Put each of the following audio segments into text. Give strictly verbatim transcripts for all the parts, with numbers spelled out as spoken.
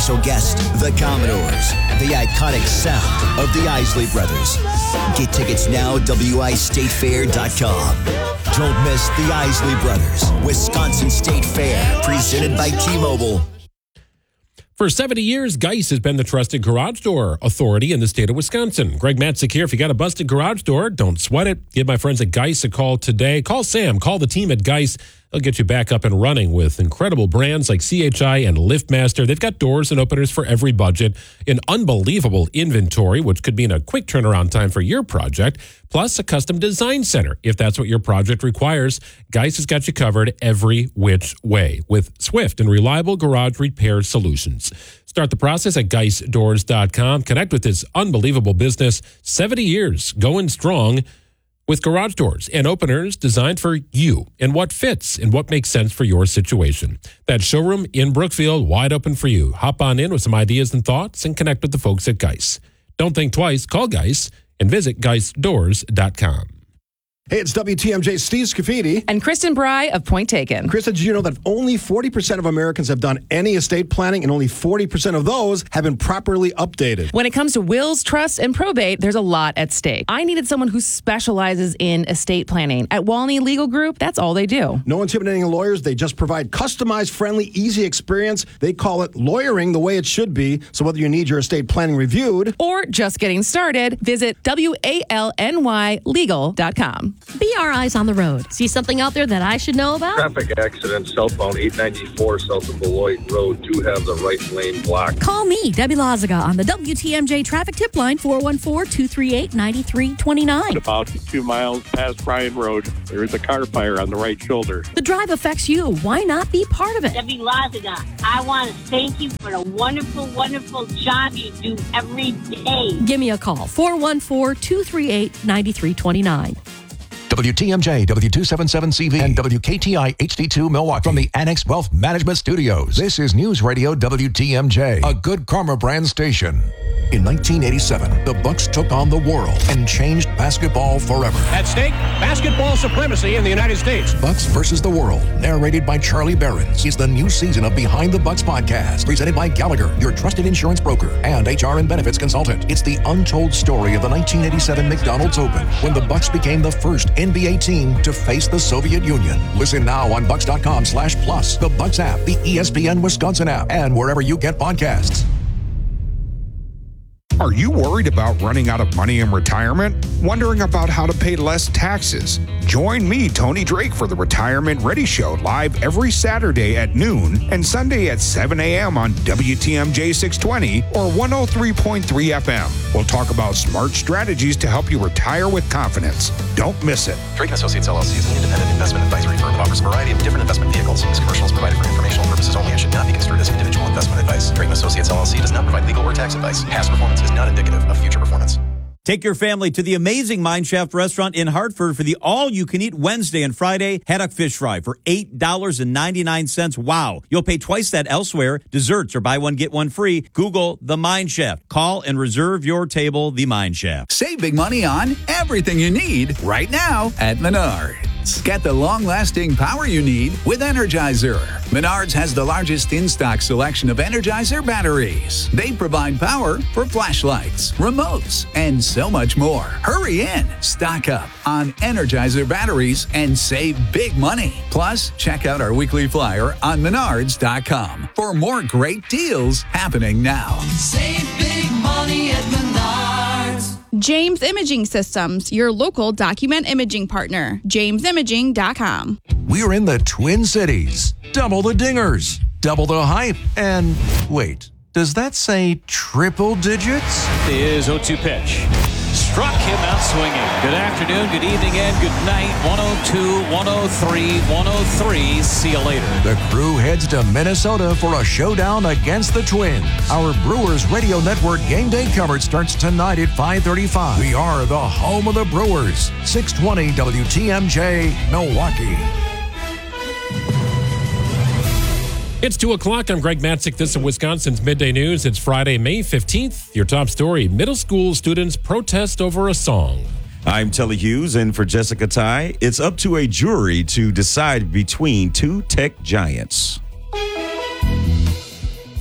special guest, the Commodores, the iconic sound of the Isley Brothers. Get tickets now at W I State Fair dot com. Don't miss the Isley Brothers, Wisconsin State Fair, presented by T-Mobile. For seventy years, Geis has been the trusted garage door authority in the state of Wisconsin. Greg Matzik here. If you got a busted garage door, don't sweat it. Give my friends at Geis a call today. Call Sam. Call the team at Geis. They'll get you back up and running with incredible brands like C H I and LiftMaster. They've got doors and openers for every budget, an unbelievable inventory, which could mean a quick turnaround time for your project, plus a custom design center. If that's what your project requires, Geis has got you covered every which way with swift and reliable garage repair solutions. Start the process at Geis Doors dot com. Connect with this unbelievable business. seventy years going strong with garage doors and openers designed for you and what fits and what makes sense for your situation. That showroom in Brookfield, wide open for you. Hop on in with some ideas and thoughts and connect with the folks at Geis. Don't think twice. Call Geis and visit Geis Doors dot com. Hey, it's W T M J Steve Scafidi. And Kristen Bry of Point Taken. Kristen, did you know that only forty percent of Americans have done any estate planning and only forty percent of those have been properly updated? When it comes to wills, trusts, and probate, there's a lot at stake. I needed someone who specializes in estate planning. At Walney Legal Group, that's all they do. No intimidating lawyers. They just provide customized, friendly, easy experience. They call it lawyering the way it should be. So whether you need your estate planning reviewed or just getting started, visit W A L N Y legal dot com. Be our eyes on the road. See something out there that I should know about? Traffic accident southbound eight ninety-four south of Beloit Road. Do have the right lane blocked. Call me, Debbie Lazaga, on the W T M J traffic tip line, four one four, two three eight, nine three two nine. About two miles past Bryan Road, there is a car fire on the right shoulder. The drive affects you. Why not be part of it? Debbie Lazaga, I want to thank you for the wonderful, wonderful job you do every day. Give me a call, four one four, two three eight, nine three two nine. W T M J, W two seventy-seven C V, and W K T I H D two Milwaukee from the Annex Wealth Management Studios. This is News Radio W T M J, a Good Karma brand station. In nineteen eighty-seven, the Bucks took on the world and changed basketball forever. At stake, basketball supremacy in the United States. Bucks versus the World, narrated by Charlie Behrens, is the new season of Behind the Bucks podcast, presented by Gallagher, your trusted insurance broker and H R and benefits consultant. It's the untold story of the nineteen eighty-seven McDonald's Open, when the Bucks became the first N B A team to face the Soviet Union. Listen now on Bucks dot com slash plus, the Bucks app, the E S P N Wisconsin app, and wherever you get podcasts. Are you worried about running out of money in retirement? Wondering about how to pay less taxes? Join me, Tony Drake, for the Retirement Ready Show, live every Saturday at noon and Sunday at seven a.m. on W T M J six twenty or one oh three point three F M. We'll talk about smart strategies to help you retire with confidence. Don't miss it. Drake and Associates L L C is an independent investment advisory firm that offers a variety of different investment vehicles. This commercial is provided for informational purposes only and should not be construed as individual investment advice. Drake and Associates L L C does not provide legal or tax advice. Past performance is not indicative of future performance. Take your family to the amazing Mineshaft restaurant in Hartford for the all-you-can-eat Wednesday and Friday haddock fish fry for eight dollars and ninety-nine cents. Wow. You'll pay twice that elsewhere. Desserts or buy one, get one free. Google The Mineshaft. Call and reserve your table, The Mineshaft. Save big money on everything you need right now at Menards. Get the long-lasting power you need with Energizer. Menards has the largest in-stock selection of Energizer batteries. They provide power for flashlights, remotes, and so much more. Hurry in, stock up on Energizer batteries, and save big money. Plus, check out our weekly flyer on Menards dot com for more great deals happening now. Save big money at Menards. James Imaging Systems, your local document imaging partner. james imaging dot com. We're in the Twin Cities. Double the dingers, double the hype, and wait, does that say triple digits? Is oh two pitch. Struck him out swinging. Good afternoon, good evening, and good night. one oh two, one oh three, one oh three. See you later. The crew heads to Minnesota for a showdown against the Twins. Our Brewers Radio Network game day coverage starts tonight at five thirty-five. We are the home of the Brewers. six twenty W T M J, Milwaukee. It's two o'clock. I'm Greg Matzik. This is Wisconsin's Midday News. It's Friday, May fifteenth. Your top story, middle school students protest over a song. I'm Telly Hughes, and for Jessica Ty, it's up to a jury to decide between two tech giants.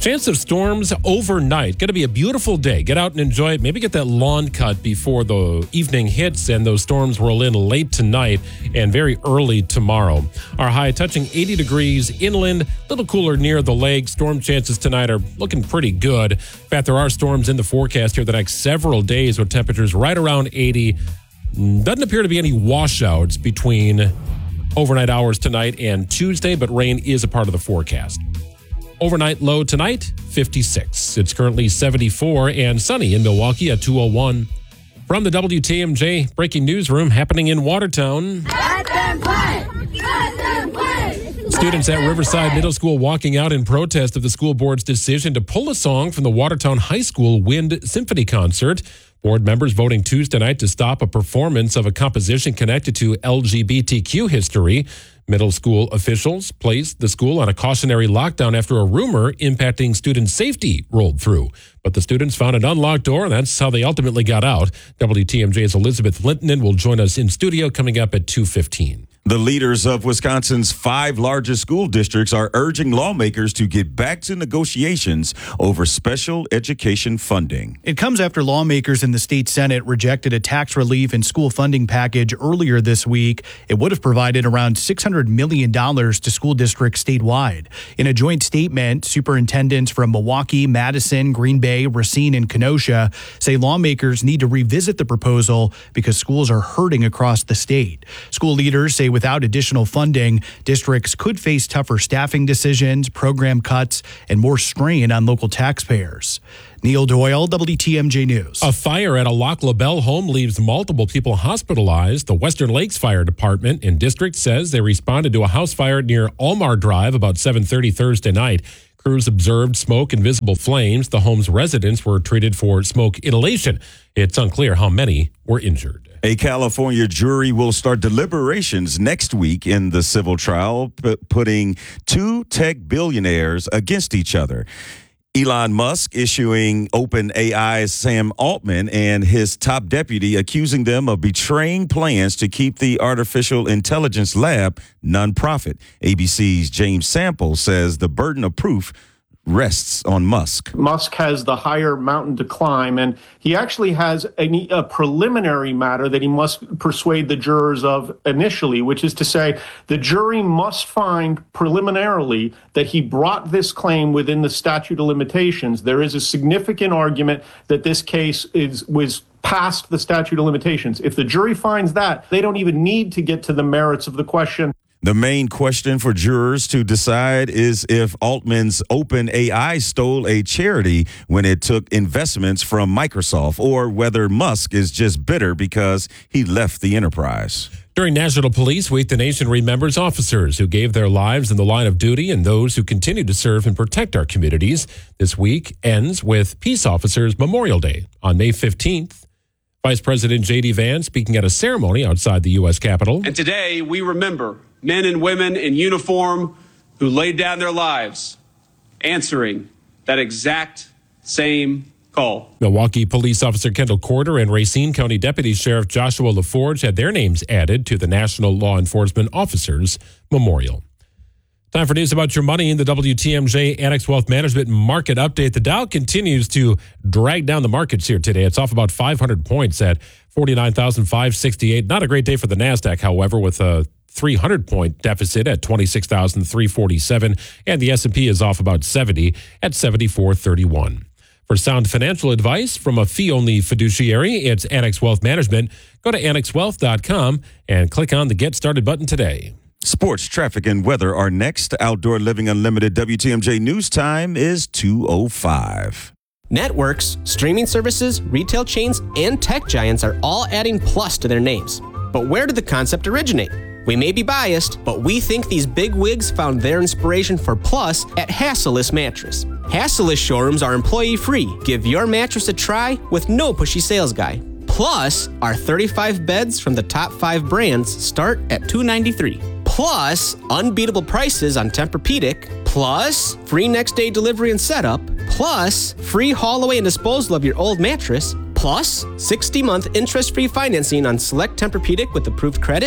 Chance of storms overnight. Going to be a beautiful day. Get out and enjoy it. Maybe get that lawn cut before the evening hits and those storms roll in late tonight and very early tomorrow. Our high touching eighty degrees inland, a little cooler near the lake. Storm chances tonight are looking pretty good. In fact, there are storms in the forecast here the next several days with temperatures right around eighty. Doesn't appear to be any washouts between overnight hours tonight and Tuesday, but rain is a part of the forecast. Overnight low tonight, fifty-six. It's currently seventy-four and sunny in Milwaukee at two oh one. From the W T M J breaking newsroom happening in Watertown. Let them play! Let them play! Students at Riverside Middle School walking out in protest of the school board's decision to pull a song from the Watertown High School Wind Symphony concert. Board members voting Tuesday night to stop a performance of a composition connected to L G B T Q history. Middle school officials placed the school on a cautionary lockdown after a rumor impacting student safety rolled through. But the students found an unlocked door, and that's how they ultimately got out. W T M J's Elizabeth Linton will join us in studio coming up at two fifteen. The leaders of Wisconsin's five largest school districts are urging lawmakers to get back to negotiations over special education funding. It comes after lawmakers in the state Senate rejected a tax relief and school funding package earlier this week. It would have provided around six hundred million dollars to school districts statewide. In a joint statement, superintendents from Milwaukee, Madison, Green Bay, Racine, and Kenosha say lawmakers need to revisit the proposal because schools are hurting across the state. School leaders say without additional funding, districts could face tougher staffing decisions, program cuts, and more strain on local taxpayers. Neil Doyle, W T M J News. A fire at a Lac La Belle home leaves multiple people hospitalized. The Western Lakes Fire Department in district says they responded to a house fire near Almar Drive about seven thirty Thursday night. Crews observed smoke and visible flames. The home's residents were treated for smoke inhalation. It's unclear how many were injured. A California jury will start deliberations next week in the civil trial, p- putting two tech billionaires against each other. Elon Musk issuing OpenAI's Sam Altman and his top deputy, accusing them of betraying plans to keep the artificial intelligence lab nonprofit. A B C's James Sample says the burden of proof rests on Musk. Musk has the higher mountain to climb, and he actually has a, a preliminary matter that he must persuade the jurors of initially, which is to say the jury must find preliminarily that he brought this claim within the statute of limitations. There is a significant argument that this case is was past the statute of limitations. If the jury finds that, they don't even need to get to the merits of the question. The main question for jurors to decide is if Altman's OpenAI stole a charity when it took investments from Microsoft, or whether Musk is just bitter because he left the enterprise. During National Police Week, the nation remembers officers who gave their lives in the line of duty and those who continue to serve and protect our communities. This week ends with Peace Officers Memorial Day on May fifteenth. Vice President J D Vance speaking at a ceremony outside the U S Capitol. And today we remember men and women in uniform who laid down their lives answering that exact same call. Milwaukee Police Officer Kendall Corder and Racine County Deputy Sheriff Joshua LaForge had their names added to the National Law Enforcement Officers Memorial. Time for news about your money in the W T M J Annex Wealth Management Market Update. The Dow continues to drag down the markets here today. It's off about five hundred points at forty-nine thousand five hundred sixty-eight. Not a great day for the NASDAQ, however, with a three hundred point deficit at twenty-six thousand three hundred forty-seven. And the S and P is off about seventy at seventy-four thirty-one. For sound financial advice from a fee-only fiduciary, it's Annex Wealth Management. Go to annex wealth dot com and click on the Get Started button today. Sports, traffic, and weather are next. Outdoor Living Unlimited W T M J News Time is two oh five. Networks, streaming services, retail chains, and tech giants are all adding Plus to their names. But where did the concept originate? We may be biased, but we think these big wigs found their inspiration for Plus at Hassellus Mattress. Hassellus showrooms are employee-free. Give your mattress a try with no pushy sales guy. Plus, our thirty-five beds from the top five brands start at two hundred ninety-three dollars. Plus, unbeatable prices on Tempur-Pedic. Plus, free next-day delivery and setup. Plus, free haul away and disposal of your old mattress. Plus, sixty-month interest-free financing on select Tempur-Pedic with approved credit.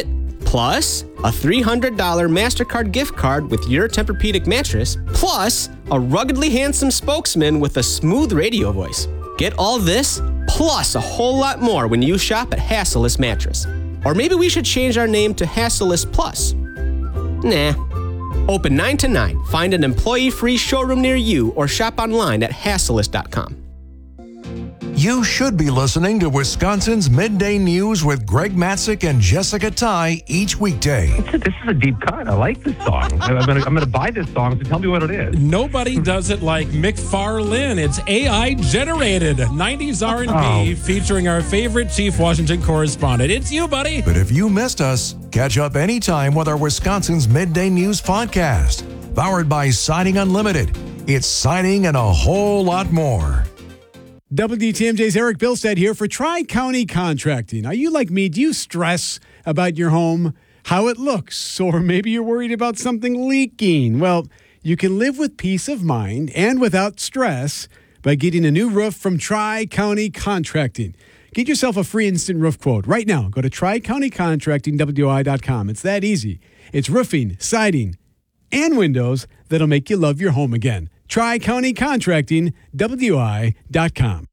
plus a three hundred dollars MasterCard gift card with your Tempur-Pedic mattress, plus a ruggedly handsome spokesman with a smooth radio voice. Get all this, plus a whole lot more when you shop at Hassellus Mattress. Or maybe we should change our name to Hassellus Plus. Nah. Open nine to nine. Find an employee-free showroom near you or shop online at hassellus dot com. You should be listening to Wisconsin's Midday News with Greg Matzik and Jessica Ty each weekday. This is a deep cut. I like this song. I'm going to I'm going to buy this song, so tell me what it is. Nobody does it like McFarlane. It's A I generated nineties R and B Oh. featuring our favorite Chief Washington correspondent. It's you, buddy. But if you missed us, catch up anytime with our Wisconsin's Midday News podcast. Powered by Siding Unlimited. It's siding and a whole lot more. W T M J's Eric Bilstead here for Tri-County Contracting. Are you like me? Do you stress about your home, how it looks, or maybe you're worried about something leaking? Well, you can live with peace of mind and without stress by getting a new roof from Tri-County Contracting. Get yourself a free instant roof quote right now. Go to tri county contracting w i dot com. It's that easy. It's roofing, siding, and windows that'll make you love your home again. Tri-County Contracting, W I dot com.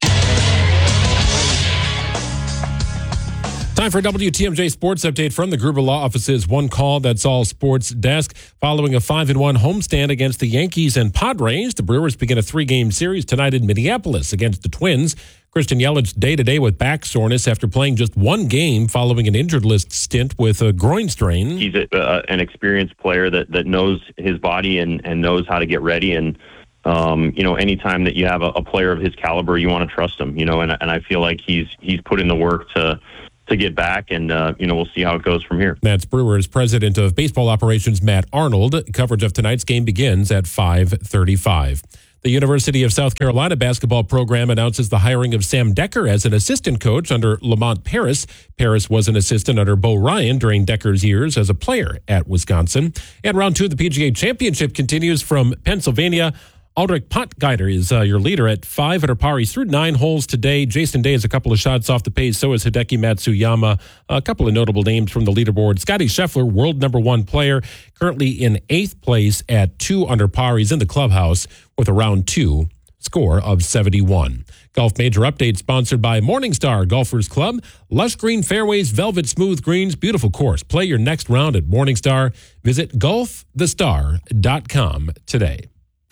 Time for a W T M J Sports Update from the Gruber Law Office's One Call, That's All Sports Desk. Following a five and one homestand against the Yankees and Padres, the Brewers begin a three-game series tonight in Minneapolis against the Twins. Christian Yelich day-to-day with back soreness after playing just one game following an injured list stint with a groin strain. He's a, uh, an experienced player that, that knows his body and, and knows how to get ready. And, um, you know, anytime that you have a, a player of his caliber, you want to trust him, you know, and, and I feel like he's he's put in the work to to get back, and, uh, you know, we'll see how it goes from here. That's Brewers President of Baseball Operations, Matt Arnold. Coverage of tonight's game begins at five thirty-five. The University of South Carolina basketball program announces the hiring of Sam Decker as an assistant coach under Lamont Paris. Paris was an assistant under Bo Ryan during Decker's years as a player at Wisconsin. And round two of the P G A Championship continues from Pennsylvania. Aldrich Potgieter is uh, your leader at five under par. He's through nine holes today. Jason Day is a couple of shots off the pace. So is Hideki Matsuyama. A couple of notable names from the leaderboard. Scotty Scheffler, world number one player, currently in eighth place at two under par. He's in the clubhouse with a round two score of seventy-one. Golf Major Update sponsored by Morningstar Golfers Club. Lush green fairways, velvet smooth greens, beautiful course. Play your next round at Morningstar. Visit golf the star dot com today.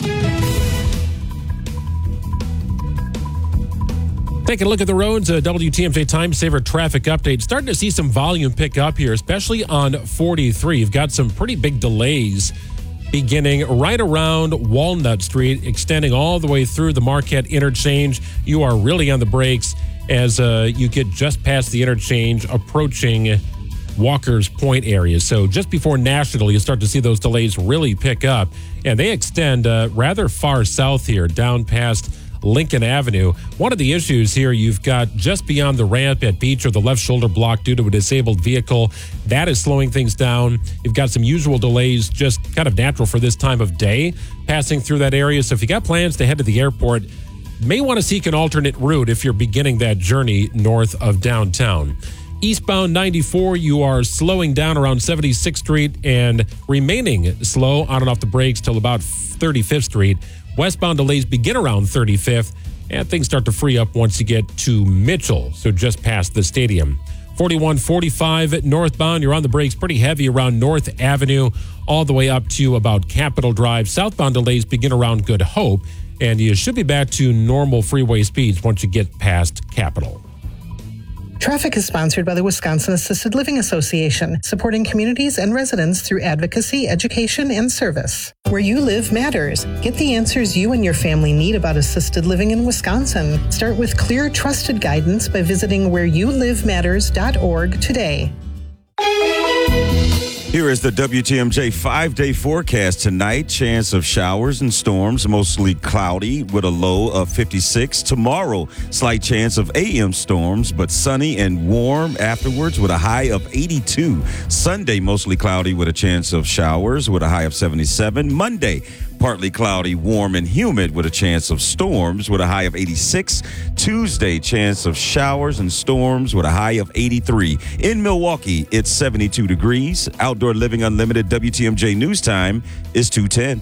Taking a look at the roads, a W T M J Time Saver traffic update. Starting to see some volume pick up here, especially on forty-three. You've got some pretty big delays beginning right around Walnut Street, extending all the way through the Marquette interchange. You are really on the brakes as uh, you get just past the interchange, approaching Walker's Point area. So just before National, you start to see those delays really pick up. And they extend uh, rather far south here, down past Lincoln Avenue. One of the issues here, you've got just beyond the ramp at Beach, or the left shoulder block due to a disabled vehicle. That is slowing things down. You've got some usual delays, just kind of natural for this time of day, passing through that area. So if you got plans to head to the airport, may want to seek an alternate route if you're beginning that journey north of downtown. Eastbound ninety-four, you are slowing down around seventy-sixth Street and remaining slow on and off the brakes till about thirty-fifth Street. Westbound delays begin around thirty-fifth, and things start to free up once you get to Mitchell, so just past the stadium. forty-one forty-five northbound, you're on the brakes pretty heavy around North Avenue, all the way up to about Capitol Drive. Southbound delays begin around Good Hope, and you should be back to normal freeway speeds once you get past Capitol. Traffic is sponsored by the Wisconsin Assisted Living Association, supporting communities and residents through advocacy, education, and service. Where you live matters. Get the answers you and your family need about assisted living in Wisconsin. Start with clear, trusted guidance by visiting where you live matters dot org today. Here is the W T M J five-day forecast tonight. Chance of showers and storms, mostly cloudy with a low of fifty-six. Tomorrow, slight chance of A M storms, but sunny and warm afterwards with a high of eighty-two. Sunday, mostly cloudy with a chance of showers with a high of seventy-seven. Monday, partly cloudy, warm, and humid with a chance of storms with a high of eighty-six. Tuesday, chance of showers and storms with a high of eighty-three. In Milwaukee, it's seventy-two degrees. Outdoor Living Unlimited W T M J News Time is two ten.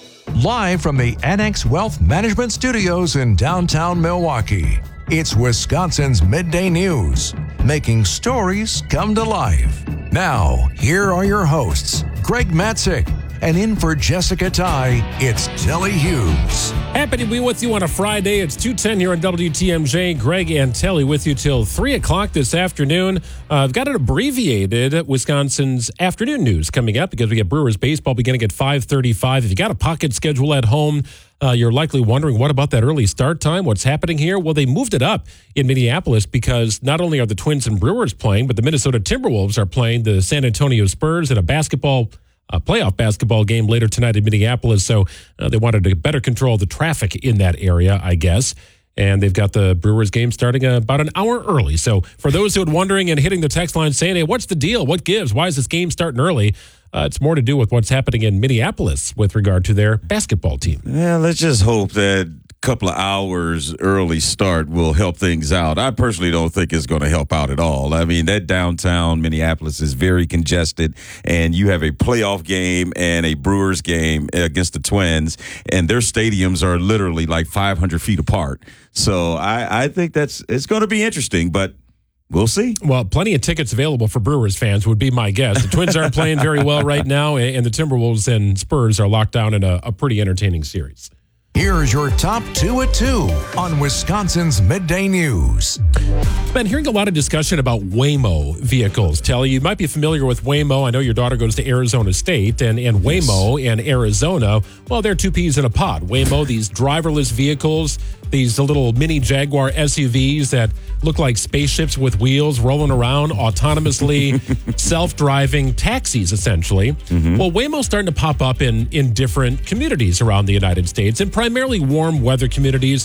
Live from the Annex Wealth Management Studios in downtown Milwaukee, it's Wisconsin's Midday News, making stories come to life. Now, here are your hosts, Greg Matzik, and in for Jessica Ty, it's Telly Hughes. Happy to be with you on a Friday. It's two ten here on W T M J. Greg and Telly with you till three o'clock this afternoon. Uh, I've got an abbreviated Wisconsin's afternoon news coming up because we get Brewers baseball beginning at five thirty-five. If you got a pocket schedule at home, uh, you're likely wondering, what about that early start time? What's happening here? Well, they moved it up in Minneapolis because not only are the Twins and Brewers playing, but the Minnesota Timberwolves are playing the San Antonio Spurs in a basketball a playoff basketball game later tonight in Minneapolis. So uh, they wanted to better control the traffic in that area, I guess. And they've got the Brewers game starting uh, about an hour early. So for those who are wondering and hitting the text line saying, hey, what's the deal? What gives? Why is this game starting early? Uh, it's more to do with what's happening in Minneapolis with regard to their basketball team. Yeah, let's just hope that couple of hours early start will help things out. I personally don't think it's going to help out at all. I mean, that downtown Minneapolis is very congested, and you have a playoff game and a Brewers game against the Twins, and their stadiums are literally like five hundred feet apart. So I, I think that's it's going to be interesting, but we'll see. Well, plenty of tickets available for Brewers fans would be my guess. The Twins aren't playing very well right now, and the Timberwolves and Spurs are locked down in a, a pretty entertaining series. Here's your top two at two on Wisconsin's Midday News. Been hearing a lot of discussion about Waymo vehicles. Telly, you might be familiar with Waymo. I know your daughter goes to Arizona State, and, and Waymo yes. in Arizona, well, they're two peas in a pod. Waymo, these driverless vehicles, these little mini Jaguar S U Vs that look like spaceships with wheels rolling around autonomously, self-driving taxis, essentially. Mm-hmm. Well, Waymo's starting to pop up in, in different communities around the United States, and primarily warm weather communities.